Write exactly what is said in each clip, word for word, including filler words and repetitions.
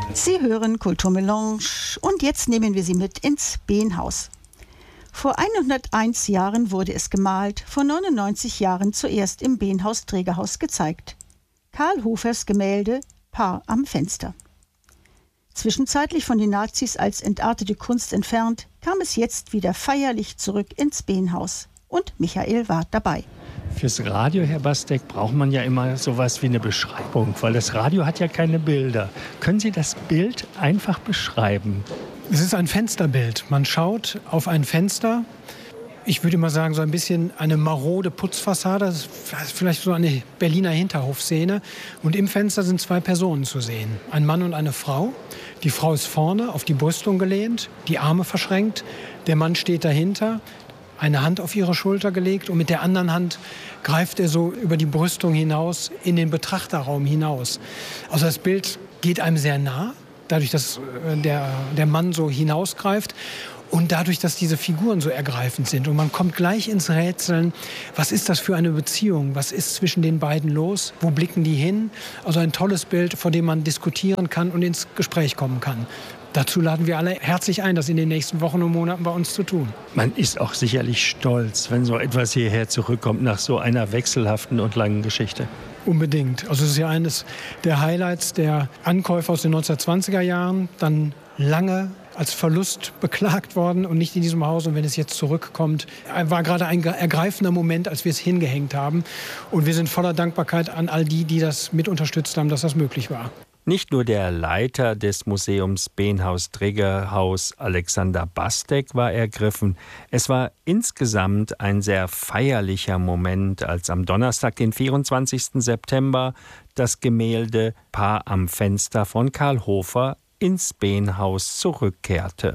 Sie hören Kulturmelange und jetzt nehmen wir Sie mit ins Beenhaus. Vor hunderteins Jahren wurde es gemalt, vor neunundneunzig Jahren zuerst im Beenhaus Trägerhaus gezeigt. Karl Hofers Gemälde Paar am Fenster. Zwischenzeitlich von den Nazis als entartete Kunst entfernt, kam es jetzt wieder feierlich zurück ins Beenhaus. Und Michael war dabei. Fürs Radio, Herr Bastek, braucht man ja immer sowas wie eine Beschreibung, weil das Radio hat ja keine Bilder. Können Sie das Bild einfach beschreiben? Es ist ein Fensterbild. Man schaut auf ein Fenster. Ich würde mal sagen, so ein bisschen eine marode Putzfassade. Das ist vielleicht so eine Berliner Hinterhofszene. Und im Fenster sind zwei Personen zu sehen. Ein Mann und eine Frau. Die Frau ist vorne auf die Brüstung gelehnt, die Arme verschränkt. Der Mann steht dahinter, eine Hand auf ihre Schulter gelegt. Und mit der anderen Hand greift er so über die Brüstung hinaus, in den Betrachterraum hinaus. Also das Bild geht einem sehr nah, dadurch, dass der, der Mann so hinausgreift. Und dadurch, dass diese Figuren so ergreifend sind. Und man kommt gleich ins Rätseln, was ist das für eine Beziehung? Was ist zwischen den beiden los? Wo blicken die hin? Also ein tolles Bild, vor dem man diskutieren kann und ins Gespräch kommen kann. Dazu laden wir alle herzlich ein, das in den nächsten Wochen und Monaten bei uns zu tun. Man ist auch sicherlich stolz, wenn so etwas hierher zurückkommt nach so einer wechselhaften und langen Geschichte. Unbedingt. Also es ist ja eines der Highlights der Ankäufe aus den neunzehnhundertzwanziger Jahren, dann lange als Verlust beklagt worden und nicht in diesem Haus. Und wenn es jetzt zurückkommt, war gerade ein ergreifender Moment, als wir es hingehängt haben. Und wir sind voller Dankbarkeit an all die, die das mit unterstützt haben, dass das möglich war. Nicht nur der Leiter des Museums Beenhaus Trägerhaus, Alexander Bastek, war ergriffen. Es war insgesamt ein sehr feierlicher Moment, als am Donnerstag, den vierundzwanzigsten September, das Gemälde Paar am Fenster von Karl Hofer ins Beenhaus zurückkehrte.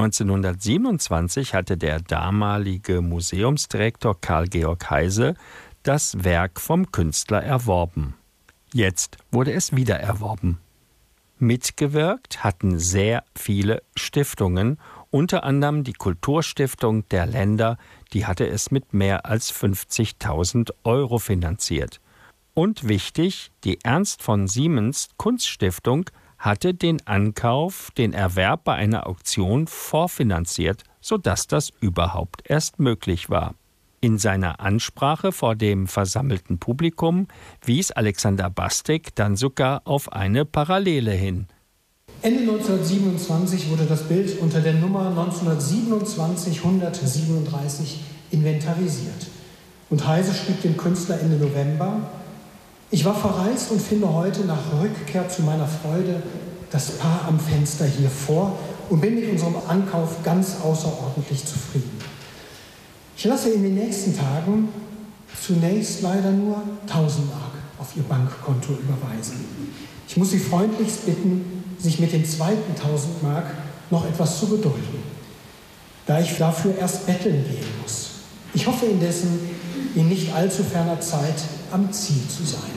neunzehnhundertsiebenundzwanzig hatte der damalige Museumsdirektor Karl-Georg Heise das Werk vom Künstler erworben. Jetzt wurde es wieder erworben. Mitgewirkt hatten sehr viele Stiftungen, unter anderem die Kulturstiftung der Länder, die hatte es mit mehr als fünfzigtausend Euro finanziert. Und wichtig, die Ernst von Siemens Kunststiftung hatte den Ankauf, den Erwerb bei einer Auktion vorfinanziert, sodass das überhaupt erst möglich war. In seiner Ansprache vor dem versammelten Publikum wies Alexander Bastek dann sogar auf eine Parallele hin. Ende neunzehnhundertsiebenundzwanzig wurde das Bild unter der Nummer neunzehnhundertsiebenundzwanzig hundertsiebenunddreißig inventarisiert. Und Heise schrieb dem Künstler Ende November: Ich war verreist und finde heute nach Rückkehr zu meiner Freude das Paar am Fenster hier vor und bin mit unserem Ankauf ganz außerordentlich zufrieden. Ich lasse in den nächsten Tagen zunächst leider nur tausend Mark auf Ihr Bankkonto überweisen. Ich muss Sie freundlichst bitten, sich mit den zweiten tausend Mark noch etwas zu gedulden, da ich dafür erst betteln gehen muss. Ich hoffe indessen, in nicht allzu ferner Zeit am Ziel zu sein.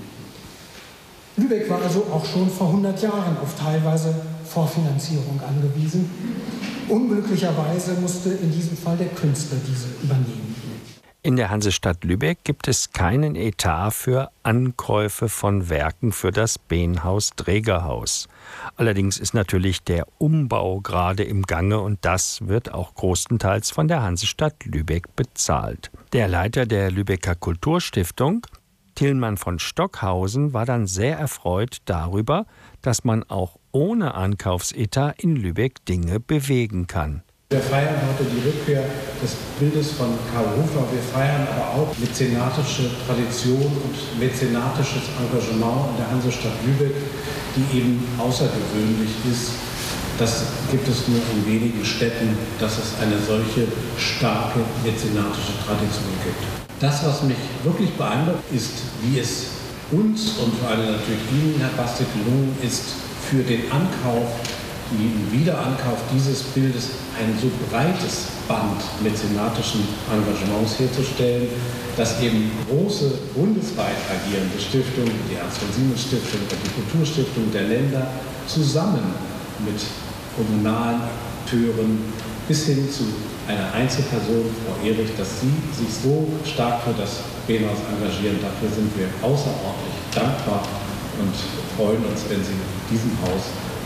Lübeck war also auch schon vor hundert Jahren auf teilweise Vorfinanzierung angewiesen. Unglücklicherweise musste in diesem Fall der Künstler diese übernehmen. In der Hansestadt Lübeck gibt es keinen Etat für Ankäufe von Werken für das Beenhaus Trägerhaus. Allerdings ist natürlich der Umbau gerade im Gange und das wird auch großenteils von der Hansestadt Lübeck bezahlt. Der Leiter der Lübecker Kulturstiftung, Tillmann von Stockhausen, war dann sehr erfreut darüber, dass man auch ohne Ankaufsetat in Lübeck Dinge bewegen kann. Wir feiern heute die Rückkehr des Bildes von Karl Hofer. Wir feiern aber auch mäzenatische Tradition und mäzenatisches Engagement in der Hansestadt Lübeck, die eben außergewöhnlich ist. Das gibt es nur in wenigen Städten, dass es eine solche starke mäzenatische Tradition gibt. Das, was mich wirklich beeindruckt, ist, wie es uns und vor allem natürlich Ihnen, Herr Bastek, gelungen ist, für den Ankauf, den Wiederankauf dieses Bildes ein so breites Band mäzenatischen Engagements herzustellen, dass eben große bundesweit agierende Stiftungen, die Ernst von Siemens Stiftung und die Kulturstiftung der Länder, zusammen mit kommunalen Akteuren bis hin zu einer Einzelperson, Frau Erich, dass Sie sich so stark für das Beenhaus engagieren. Dafür sind wir außerordentlich dankbar und freuen uns, wenn Sie diesem Haus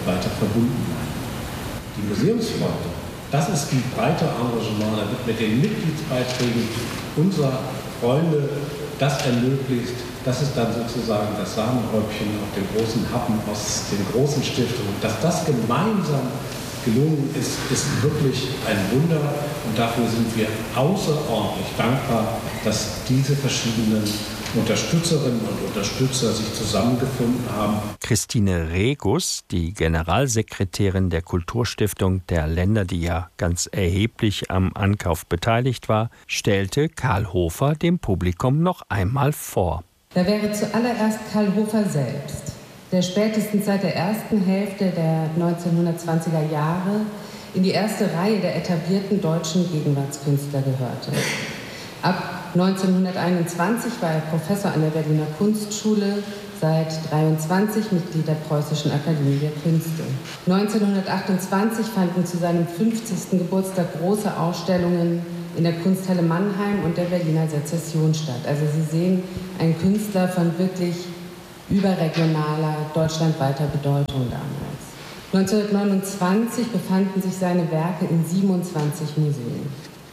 weiter verbunden bleiben. Die Museumsfreunde, das ist die breite Engagement, da wird mit den Mitgliedsbeiträgen unserer Freunde das ermöglicht. Das ist dann sozusagen das Sahnehäubchen auf dem großen Happen aus den großen Stiftungen. Dass das gemeinsam gelungen ist, ist wirklich ein Wunder. Und dafür sind wir außerordentlich dankbar, dass diese verschiedenen Unterstützerinnen und Unterstützer sich zusammengefunden haben. Christine Regus, die Generalsekretärin der Kulturstiftung der Länder, die ja ganz erheblich am Ankauf beteiligt war, stellte Karl Hofer dem Publikum noch einmal vor. Da wäre zuallererst Karl Hofer selbst, der spätestens seit der ersten Hälfte der neunzehnhundertzwanziger Jahre in die erste Reihe der etablierten deutschen Gegenwartskünstler gehörte. Ab neunzehnhunderteinundzwanzig war er Professor an der Berliner Kunstschule, seit dreiundzwanzig Mitglied der Preußischen Akademie der Künste. neunzehnhundertachtundzwanzig fanden zu seinem fünfzigsten Geburtstag große Ausstellungen in der Kunsthalle Mannheim und der Berliner Sezession statt. Also Sie sehen, ein Künstler von wirklich überregionaler, deutschlandweiter Bedeutung damals. neunzehnhundertneunundzwanzig befanden sich seine Werke in siebenundzwanzig Museen.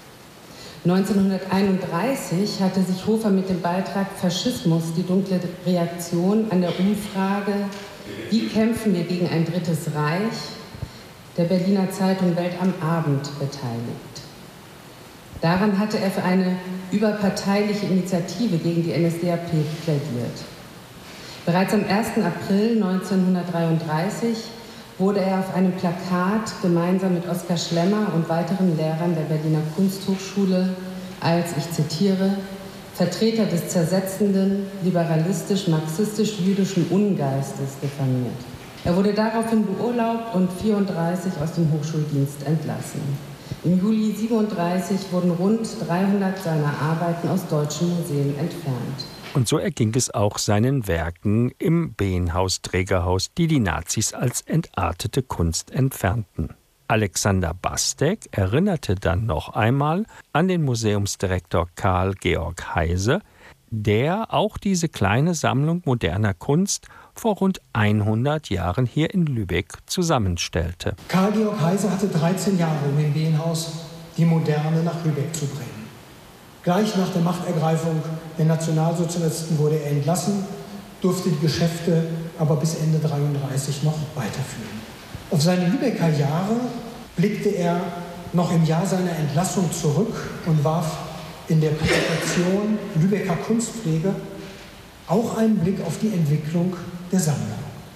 neunzehnhunderteinunddreißig hatte sich Hofer mit dem Beitrag Faschismus, die dunkle Reaktion an der Umfrage Wie kämpfen wir gegen ein drittes Reich? Der Berliner Zeitung Welt am Abend beteiligt. Daran hatte er für eine überparteiliche Initiative gegen die N S D A P plädiert. Bereits am ersten April neunzehnhundertdreiunddreißig wurde er auf einem Plakat gemeinsam mit Oskar Schlemmer und weiteren Lehrern der Berliner Kunsthochschule als, ich zitiere, Vertreter des zersetzenden, liberalistisch-marxistisch-jüdischen Ungeistes diffamiert. Er wurde daraufhin beurlaubt und vierunddreißig aus dem Hochschuldienst entlassen. Im Juli siebenunddreißig wurden rund dreihundert seiner Arbeiten aus deutschen Museen entfernt. Und so erging es auch seinen Werken im Behnhaus-Trägerhaus, die die Nazis als entartete Kunst entfernten. Alexander Bastek erinnerte dann noch einmal an den Museumsdirektor Karl Georg Heise, der auch diese kleine Sammlung moderner Kunst vor rund hundert Jahren hier in Lübeck zusammenstellte. Karl Georg Heise hatte dreizehn Jahre, um im Behnhaus die Moderne nach Lübeck zu bringen. Gleich nach der Machtergreifung der Nationalsozialisten wurde er entlassen, durfte die Geschäfte aber bis Ende neunzehnhundertdreiunddreißig noch weiterführen. Auf seine Lübecker Jahre blickte er noch im Jahr seiner Entlassung zurück und warf in der Publikation Lübecker Kunstpflege auch einen Blick auf die Entwicklung der Sammlung.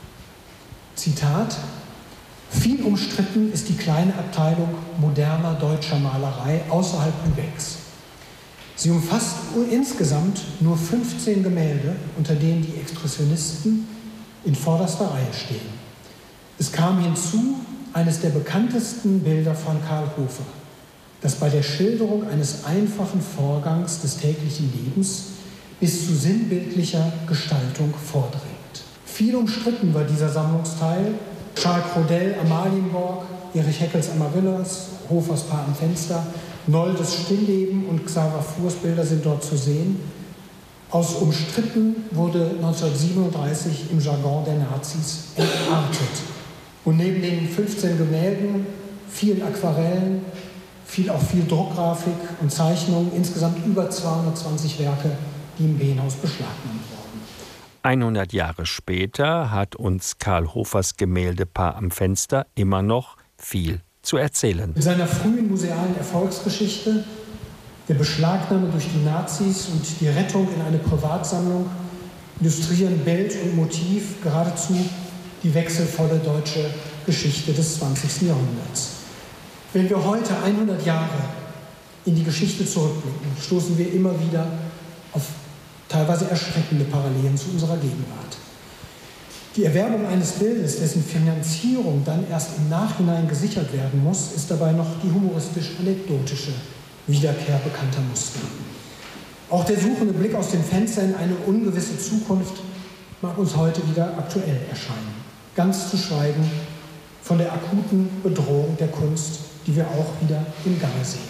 Zitat: Viel umstritten ist die kleine Abteilung moderner deutscher Malerei außerhalb Lübecks. Sie umfasst insgesamt nur fünfzehn Gemälde, unter denen die Expressionisten in vorderster Reihe stehen. Es kam hinzu eines der bekanntesten Bilder von Karl Hofer, das bei der Schilderung eines einfachen Vorgangs des täglichen Lebens bis zu sinnbildlicher Gestaltung vordringt. Viel umstritten war dieser Sammlungsteil. Charles Crodel, Amalienborg, Erich Heckels Amaryllis, Hofers Paar am Fenster, Noldes Stillleben und Xaver Furs Bilder sind dort zu sehen. Aus umstritten wurde neunzehnhundertsiebenunddreißig im Jargon der Nazis entartet. Und neben den fünfzehn Gemälden, vielen Aquarellen, viel, auch viel Druckgrafik und Zeichnungen, insgesamt über zweihundertzwanzig Werke, die im Behnhaus beschlagnahmt wurden. hundert Jahre später hat uns Karl Hofers Gemäldepaar am Fenster immer noch viel zu erzählen. In seiner frühen musealen Erfolgsgeschichte, der Beschlagnahme durch die Nazis und die Rettung in eine Privatsammlung, illustrieren Bild und Motiv geradezu die wechselvolle deutsche Geschichte des zwanzigsten Jahrhunderts. Wenn wir heute hundert Jahre in die Geschichte zurückblicken, stoßen wir immer wieder auf teilweise erschreckende Parallelen zu unserer Gegenwart. Die Erwerbung eines Bildes, dessen Finanzierung dann erst im Nachhinein gesichert werden muss, ist dabei noch die humoristisch-anekdotische Wiederkehr bekannter Muster. Auch der suchende Blick aus dem Fenster in eine ungewisse Zukunft mag uns heute wieder aktuell erscheinen. Ganz zu schweigen von der akuten Bedrohung der Kunst, die wir auch wieder im Gange sehen.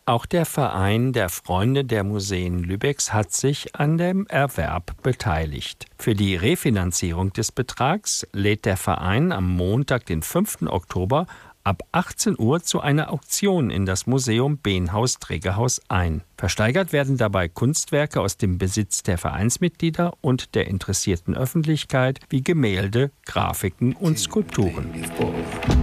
Auch der Verein der Freunde der Museen Lübecks hat sich an dem Erwerb beteiligt. Für die Refinanzierung des Betrags lädt der Verein am Montag, den fünften Oktober, ab achtzehn Uhr zu einer Auktion in das Museum Beenhaus-Trägerhaus ein. Versteigert werden dabei Kunstwerke aus dem Besitz der Vereinsmitglieder und der interessierten Öffentlichkeit wie Gemälde, Grafiken und Skulpturen.